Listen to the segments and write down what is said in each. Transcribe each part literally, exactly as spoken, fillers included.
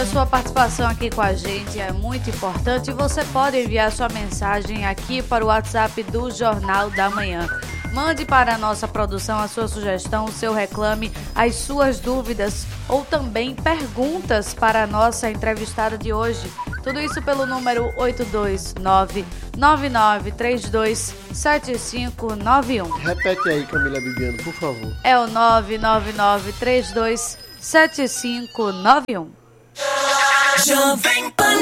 a sua participação aqui com a gente é muito importante e você pode enviar sua mensagem aqui para o WhatsApp do Jornal da Manhã. Mande para a nossa produção a sua sugestão, o seu reclame, as suas dúvidas ou também perguntas para a nossa entrevistada de hoje. Tudo isso pelo número oito dois nove, nove nove três dois, sete cinco nove um. Repete aí, Camila Bibiano, por favor. É o nove nove nove três dois, sete cinco nove um. Jovem Pan.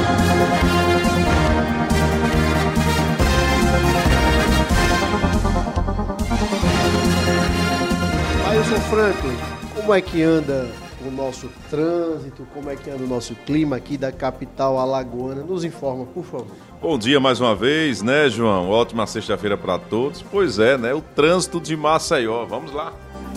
Ailson Franco, como é que anda o nosso trânsito, como é que anda o nosso clima aqui da capital alagoana? Nos informa, por favor. Bom dia mais uma vez, né, João? Ótima sexta-feira para todos. Pois é, né? O trânsito de Maceió. Vamos lá.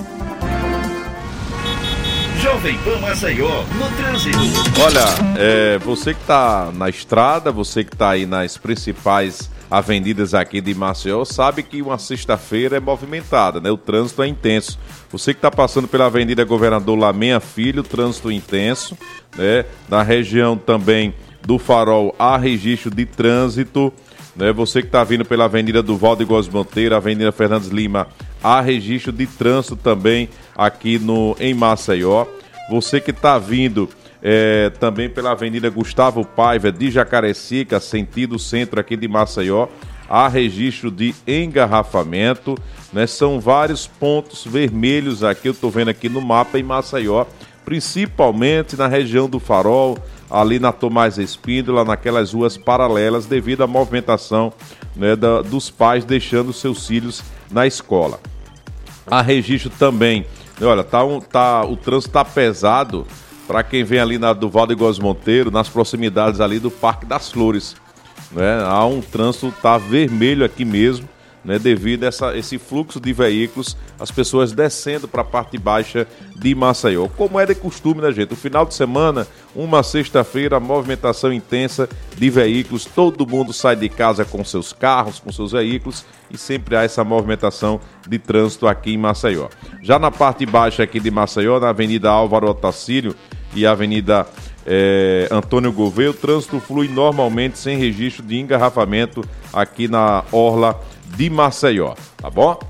Jovem Pan Maceió, no trânsito. Olha, é, você que está na estrada, você que está aí nas principais avenidas aqui de Maceió, sabe que uma sexta-feira é movimentada, né? O trânsito é intenso. Você que está passando pela Avenida Governador Lamenha Filho, trânsito intenso, né? Na região também do Farol há registro de trânsito, né? Você que está vindo pela Avenida do Valde Góes Monteiro, Avenida Fernandes Lima, há registro de trânsito também aqui no, em Maceió. Você que está vindo é, também pela Avenida Gustavo Paiva de Jacarecica, sentido centro aqui de Maceió, há registro de engarrafamento, né? São vários pontos vermelhos aqui, eu estou vendo aqui no mapa em Maceió, principalmente na região do Farol, ali na Tomás Espíndola, naquelas ruas paralelas, devido à movimentação, né, da, dos pais deixando seus filhos na escola. Há registro também, olha, tá um, tá, o trânsito está pesado para quem vem ali na do Valde Góes Monteiro, nas proximidades ali do Parque das Flores, né? Há um trânsito, tá vermelho aqui mesmo, né? Devido a essa, esse fluxo de veículos, as pessoas descendo para a parte baixa de Maceió. Como é de costume, né, gente? O final de semana, uma sexta-feira, movimentação intensa de veículos, todo mundo sai de casa com seus carros, com seus veículos, e sempre há essa movimentação de trânsito aqui em Maceió. Já na parte baixa aqui de Maceió, na Avenida Álvaro Otacílio e Avenida é, Antônio Gouveia, o trânsito flui normalmente sem registro de engarrafamento aqui na orla de Maceió, tá bom?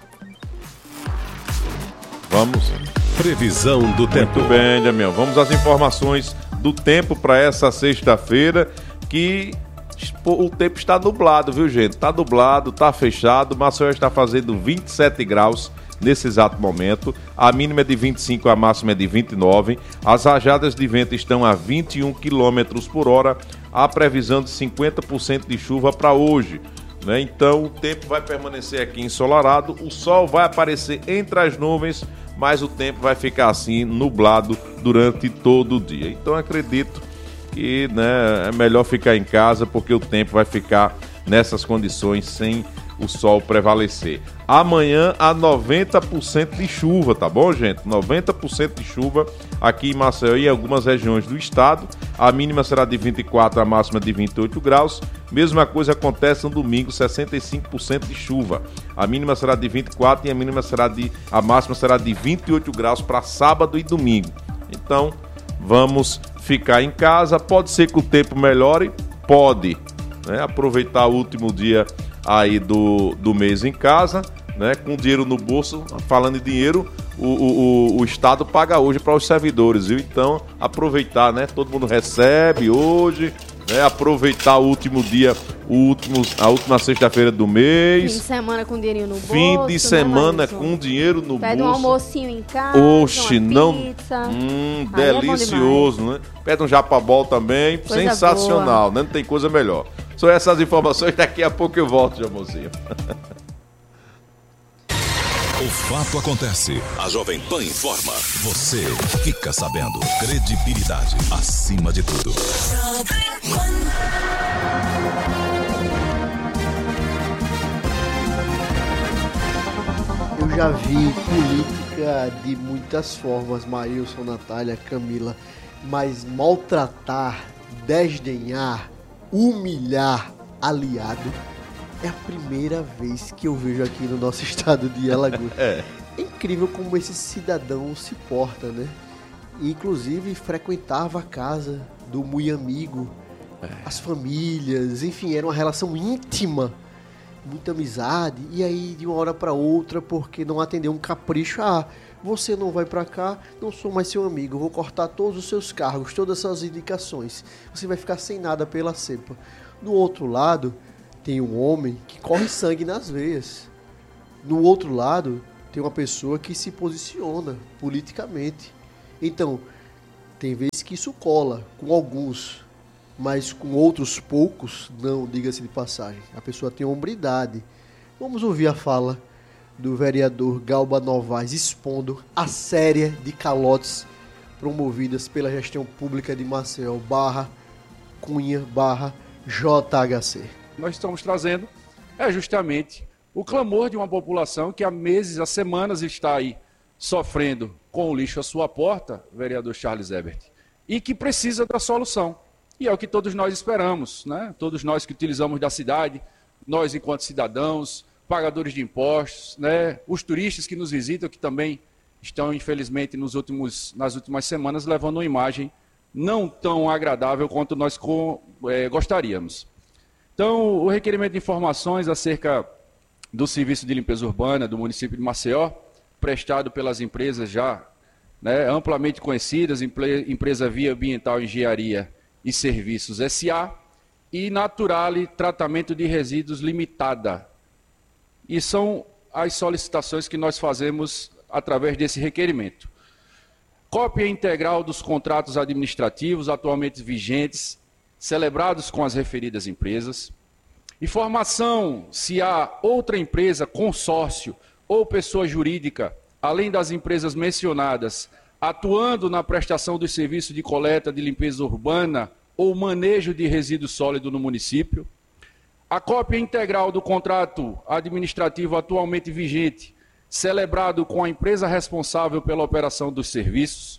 Vamos. Previsão do tempo. Muito bem, Damião. Vamos às informações do tempo para essa sexta-feira, que o tempo está nublado, viu, gente? Está nublado, está fechado. Maceió está fazendo vinte e sete graus nesse exato momento. A mínima é de vinte e cinco, a máxima é de vinte e nove. As rajadas de vento estão a vinte e um quilômetros por hora. Há previsão de cinquenta por cento de chuva para hoje, né? Então o tempo vai permanecer aqui ensolarado. O sol vai aparecer entre as nuvens, mas o tempo vai ficar assim nublado durante todo o dia. Então acredito que, né, é melhor ficar em casa, porque o tempo vai ficar nessas condições sem o sol prevalecer. Amanhã há noventa por cento de chuva, tá bom, gente? noventa por cento de chuva aqui em Maceió e em algumas regiões do estado. A mínima será de vinte e quatro, a máxima de vinte e oito graus. Mesma coisa acontece no domingo, sessenta e cinco por cento de chuva. A mínima será de vinte e quatro e a mínima será de a máxima será de vinte e oito graus para sábado e domingo. Então, vamos ficar em casa. Pode ser que o tempo melhore, pode, né? Aproveitar o último dia aí do, do mês em casa, né? Com dinheiro no bolso. Falando em dinheiro, o, o, o Estado paga hoje para os servidores, viu? Então, aproveitar, né? Todo mundo recebe hoje, né? Aproveitar o último dia, o último, a última sexta-feira do mês. Fim de semana com dinheirinho no bolso. Fim de semana, né, com dinheiro no Pede bolso. Pede um almocinho em casa. Oxe, não. Pizza. Hum, Aí delicioso, é né? Pede um japabol também. Coisa sensacional, boa. né? Não tem coisa melhor. São essas informações, daqui a pouco eu volto, Jamozinho. O fato acontece. A Jovem Pan informa. Você fica sabendo. Credibilidade acima de tudo. Eu já vi política de muitas formas, Maílson, Natália, Camila, mas maltratar, desdenhar, humilhar aliado é a primeira vez que eu vejo aqui no nosso estado de Alagoas. É. É incrível como esse cidadão se porta, né? e inclusive frequentava a casa do muito amigo, é. as famílias, enfim, era uma relação íntima, muita amizade. E aí de uma hora para outra, porque não atendeu um capricho, ah, você não vai para cá, não sou mais seu amigo, vou cortar todos os seus cargos, todas as suas indicações, você vai ficar sem nada pela cepa. Do outro lado, tem um homem que corre sangue nas veias. No outro lado, tem uma pessoa que se posiciona politicamente. Então, tem vezes que isso cola com alguns, mas com outros poucos, não, diga-se de passagem. A pessoa tem hombridade. Vamos ouvir a fala do vereador Galba Novaes expondo a série de calotes promovidas pela gestão pública de Maceió, barra Cunha, barra J H C. Nós estamos trazendo é justamente o clamor de uma população que há meses, há semanas está aí sofrendo com o lixo à sua porta, vereador Charles Ebert, e que precisa da solução. E é o que todos nós esperamos, né? Todos nós que utilizamos da cidade, nós enquanto cidadãos, pagadores de impostos, né? Os turistas que nos visitam, que também estão, infelizmente, nos últimos, nas últimas semanas, levando uma imagem não tão agradável quanto nós é, gostaríamos. Então, o requerimento de informações acerca do serviço de limpeza urbana do município de Maceió, prestado pelas empresas já né, amplamente conhecidas, empresa Via Ambiental Engenharia e Serviços S A e Naturale Tratamento de Resíduos Limitada. E são as solicitações que nós fazemos através desse requerimento. Cópia integral dos contratos administrativos atualmente vigentes, celebrados com as referidas empresas. Informação se há outra empresa, consórcio ou pessoa jurídica, além das empresas mencionadas, atuando na prestação dos serviços de coleta de limpeza urbana ou manejo de resíduo sólido no município. A cópia integral do contrato administrativo atualmente vigente, celebrado com a empresa responsável pela operação dos serviços.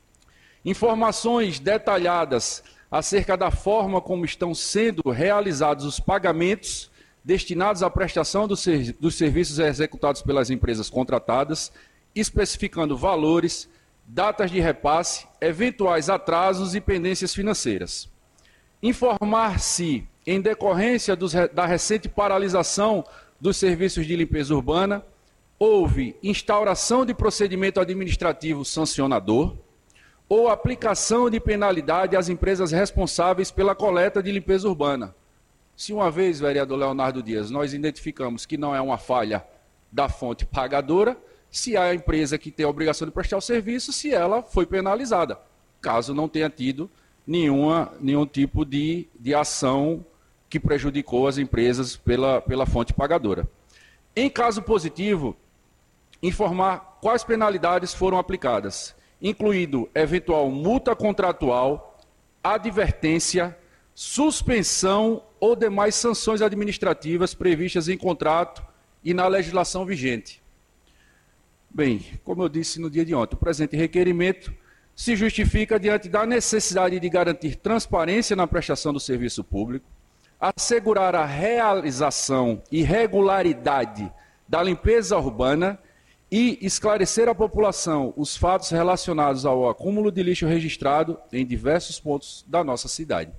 Informações detalhadas acerca da forma como estão sendo realizados os pagamentos destinados à prestação dos, ser, dos serviços executados pelas empresas contratadas, especificando valores, datas de repasse, eventuais atrasos e pendências financeiras. Informar se, em decorrência dos, da recente paralisação dos serviços de limpeza urbana, houve instauração de procedimento administrativo sancionador ou aplicação de penalidade às empresas responsáveis pela coleta de limpeza urbana. Se uma vez, vereador Leonardo Dias, nós identificamos que não é uma falha da fonte pagadora, se a empresa que tem a obrigação de prestar o serviço, se ela foi penalizada, caso não tenha tido nenhuma, nenhum tipo de, de ação que prejudicou as empresas pela, pela fonte pagadora. Em caso positivo, informar quais penalidades foram aplicadas, incluindo eventual multa contratual, advertência, suspensão ou demais sanções administrativas previstas em contrato e na legislação vigente. Bem, como eu disse no dia de ontem, o presente requerimento se justifica diante da necessidade de garantir transparência na prestação do serviço público, assegurar a realização e regularidade da limpeza urbana e esclarecer à população os fatos relacionados ao acúmulo de lixo registrado em diversos pontos da nossa cidade.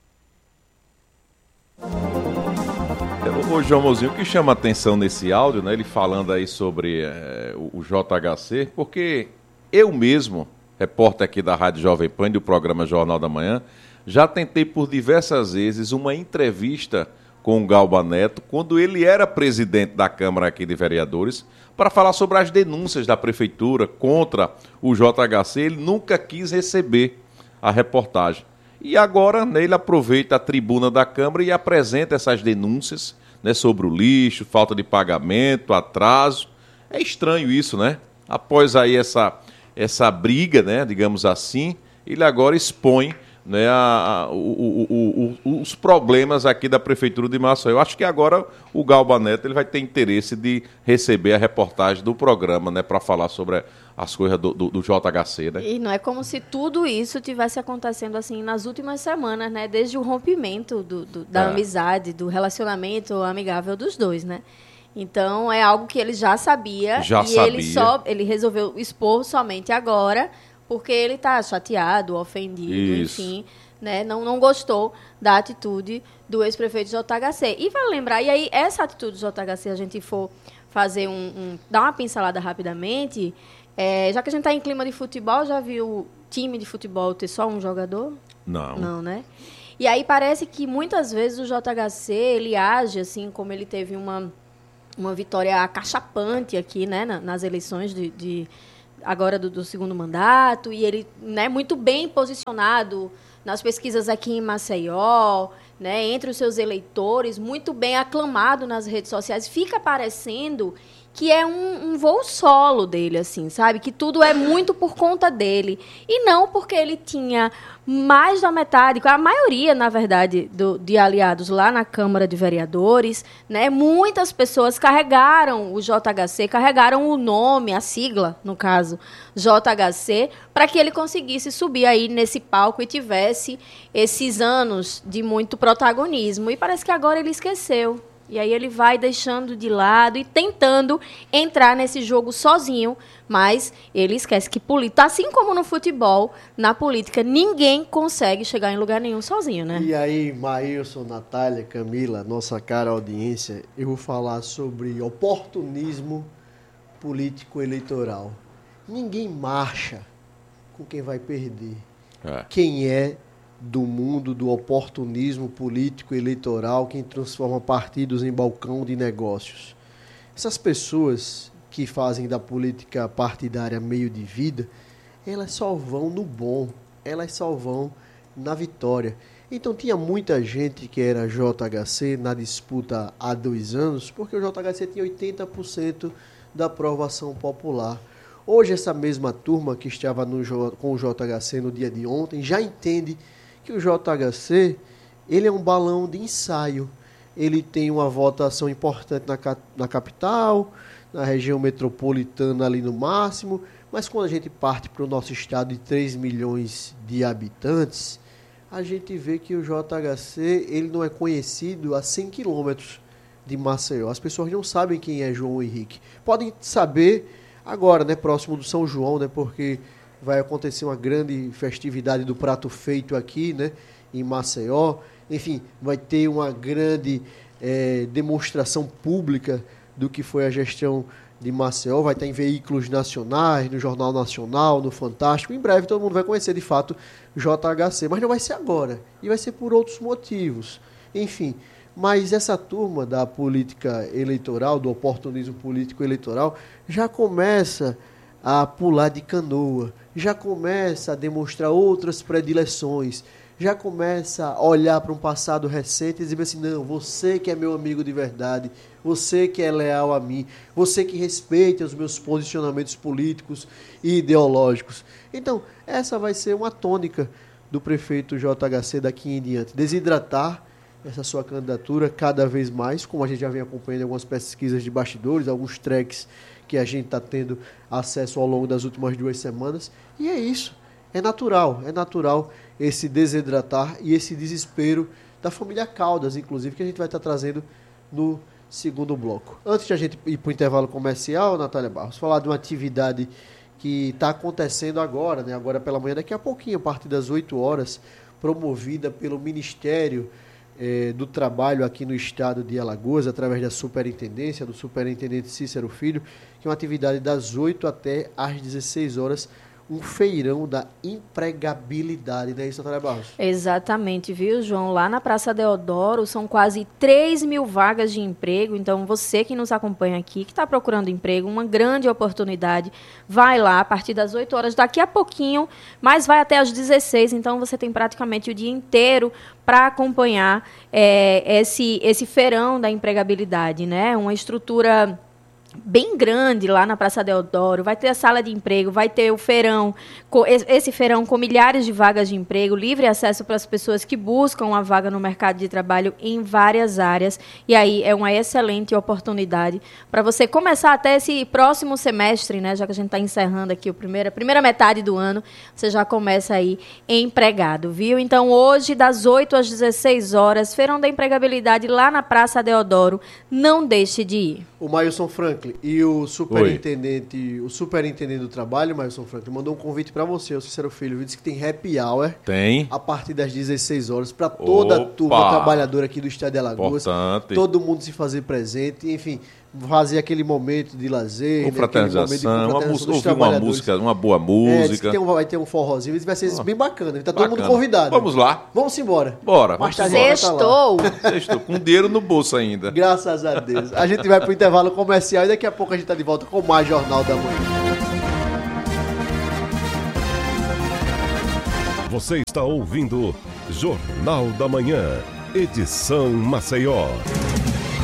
Ô, João Mozinho, o que chama a atenção nesse áudio, né, ele falando aí sobre é, o, o J H C, porque eu mesmo, repórter aqui da Rádio Jovem Pan e do programa Jornal da Manhã, já tentei por diversas vezes uma entrevista com o Galba Neto, quando ele era presidente da Câmara aqui de Vereadores, para falar sobre as denúncias da Prefeitura contra o J H C. Ele nunca quis receber a reportagem. E agora né, ele aproveita a tribuna da Câmara e apresenta essas denúncias né, sobre o lixo, falta de pagamento, atraso. É estranho isso, né? Após aí essa, essa briga, né, digamos assim, ele agora expõe né, a, a, o, o, o, os problemas aqui da Prefeitura de Maceió. Eu acho que agora o Galba Neto ele vai ter interesse de receber a reportagem do programa né, para falar sobre as coisas do, do, do J H C. Né? E não é como se tudo isso tivesse acontecendo assim nas últimas semanas, né? Desde o rompimento do, do, da é. amizade, do relacionamento amigável dos dois, né? Então, é algo que ele já sabia já e sabia. ele só ele resolveu expor somente agora, porque ele está chateado, ofendido, Isso. enfim, né? Não, não gostou da atitude do ex-prefeito J H C. E vale lembrar, e aí essa atitude do J H C, a gente for fazer um, um dar uma pincelada rapidamente, é, já que a gente está em clima de futebol, já viu time de futebol ter só um jogador? Não. Não, né? E aí parece que muitas vezes o J H C, ele age assim, como ele teve uma, uma vitória acachapante aqui, né, na, nas eleições de, de agora do, do segundo mandato, e ele, né, muito bem posicionado nas pesquisas aqui em Maceió, né, entre os seus eleitores, muito bem aclamado nas redes sociais, fica parecendo que é um, um voo solo dele, assim, sabe? Que tudo é muito por conta dele. E não porque ele tinha mais da metade, a maioria, na verdade, do, de aliados lá na Câmara de Vereadores, né? Muitas pessoas carregaram o J H C, carregaram o nome, a sigla, no caso, J H C, para que ele conseguisse subir aí nesse palco e tivesse esses anos de muito protagonismo. E parece que agora ele esqueceu. E aí ele vai deixando de lado e tentando entrar nesse jogo sozinho, mas ele esquece que política, assim como no futebol, na política, ninguém consegue chegar em lugar nenhum sozinho, né? E aí, Maílson, Natália, Camila, nossa cara audiência, eu vou falar sobre oportunismo político-eleitoral. Ninguém marcha com quem vai perder. É. Quem é do mundo do oportunismo político-eleitoral, quem transforma partidos em balcão de negócios. Essas pessoas que fazem da política partidária meio de vida, elas só vão no bom, elas só vão na vitória. Então tinha muita gente que era J H C na disputa há dois anos, porque o J H C tinha oitenta por cento da aprovação popular. Hoje essa mesma turma que estava no, com o J H C no dia de ontem já entende que o J H C, ele é um balão de ensaio. Ele tem uma votação importante na, na capital, na região metropolitana ali no máximo, mas quando a gente parte para o nosso estado de três milhões de habitantes, a gente vê que o J H C, ele não é conhecido a cem quilômetros de Maceió. As pessoas não sabem quem é João Henrique. Podem saber agora, né, próximo do São João, né, porque vai acontecer uma grande festividade do prato feito aqui, né, em Maceió. Enfim, vai ter uma grande é, demonstração pública do que foi a gestão de Maceió. Vai estar em veículos nacionais, no Jornal Nacional, no Fantástico. Em breve todo mundo vai conhecer, de fato, J H C. Mas não vai ser agora. E vai ser por outros motivos. Enfim, mas essa turma da política eleitoral, do oportunismo político eleitoral, já começa a pular de canoa, já começa a demonstrar outras predileções, já começa a olhar para um passado recente e dizer assim, não, você que é meu amigo de verdade, você que é leal a mim, você que respeita os meus posicionamentos políticos e ideológicos. Então, essa vai ser uma tônica do prefeito J H C daqui em diante, desidratar essa sua candidatura cada vez mais, como a gente já vem acompanhando algumas pesquisas de bastidores, alguns tracks que a gente está tendo acesso ao longo das últimas duas semanas. E é isso. É natural. É natural esse desidratar e esse desespero da família Caldas, inclusive, que a gente vai estar tá trazendo no segundo bloco. Antes de a gente ir para o intervalo comercial, Natália Barros, falar de uma atividade que está acontecendo agora, né? Agora pela manhã, daqui a pouquinho, a partir das oito horas, promovida pelo Ministério Eh, do Trabalho aqui no estado de Alagoas, através da superintendência, do superintendente Cícero Filho, que é uma atividade das oito até às dezesseis horas, um feirão da empregabilidade, não é isso, Natália Barros? Exatamente, viu, João? Lá na Praça Deodoro são quase três mil vagas de emprego, então você que nos acompanha aqui, que está procurando emprego, uma grande oportunidade, vai lá a partir das oito horas, daqui a pouquinho, mas vai até às dezesseis, então você tem praticamente o dia inteiro para acompanhar é, esse, esse feirão da empregabilidade, né? Uma estrutura bem grande lá na Praça Deodoro, vai ter a sala de emprego, vai ter o feirão, esse feirão com milhares de vagas de emprego, livre acesso para as pessoas que buscam uma vaga no mercado de trabalho em várias áreas, e aí é uma excelente oportunidade para você começar até esse próximo semestre, né, já que a gente está encerrando aqui a primeira, primeira metade do ano, você já começa aí empregado, viu? Então hoje, das oito às dezesseis horas, feirão da empregabilidade lá na Praça Deodoro, não deixe de ir. O Mailson Franklin e o superintendente, o superintendente do trabalho, Mailson Franklin, mandou um convite para você, o Cícero Filho, disse que tem happy hour. Tem. A partir das dezesseis horas, para toda Opa. a turma trabalhadora aqui do estado de Alagoas. Importante. Todo mundo se fazer presente, enfim, fazer aquele momento de lazer, confraternização, uma música, ouvir uma música, uma boa música. É, tem um, vai ter um forrozinho, vai ser oh. bem bacana, tá todo Bacana. mundo convidado. Vamos lá. Vamos embora. Bora. Mais Vamos tarde Sextou. Sextou, com dinheiro no bolso ainda. Graças a Deus. A gente vai pro intervalo comercial e daqui a pouco a gente tá de volta com mais Jornal da Manhã. Você está ouvindo Jornal da Manhã, edição Maceió.